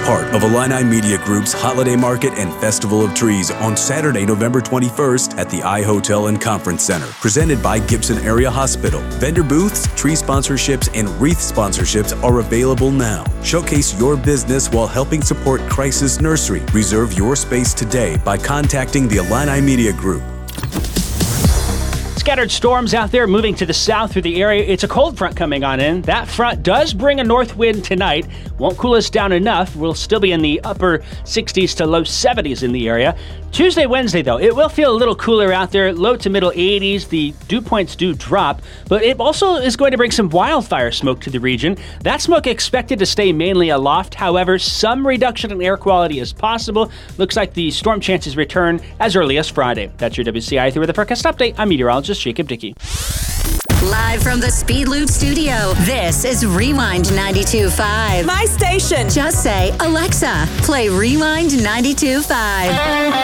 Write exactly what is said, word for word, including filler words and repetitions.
part of Illini Media Group's Holiday Market and Festival of Trees on Saturday, November twenty-first at the iHotel and Conference Center, presented by Gibson Area Hospital. Vendor booths, tree sponsorships, and wreath sponsorships are available now. Showcase your business while helping support Crisis Nursery. Reserve your space today by contacting the Illini Media Group. Scattered storms out there moving to the south through the area. It's a cold front coming on in. That front does bring a north wind tonight. Won't cool us down enough. We'll still be in the upper sixties to low seventies in the area. Tuesday, Wednesday, though, it will feel a little cooler out there. Low to middle eighties. The dew points do drop, but it also is going to bring some wildfire smoke to the region. That smoke expected to stay mainly aloft. However, some reduction in air quality is possible. Looks like the storm chances return as early as Friday. That's your W C I three Weather Forecast Update. I'm meteorologist Jacob Dickey. Live from the Speed Loop studio, this is Rewind ninety-two point five. My station. Just say, Alexa, play Rewind ninety-two point five.